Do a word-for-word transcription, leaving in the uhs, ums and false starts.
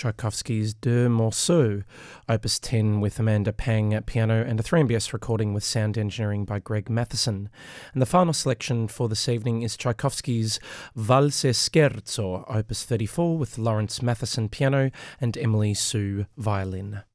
Tchaikovsky's Deux Morceaux, Opus ten with Amanda Pang at piano, and a three M B S recording with sound engineering by Greg Matheson. And the final selection for this evening is Tchaikovsky's Valse Scherzo, Opus thirty-four with Lawrence Matheson piano and Emily Sue violin.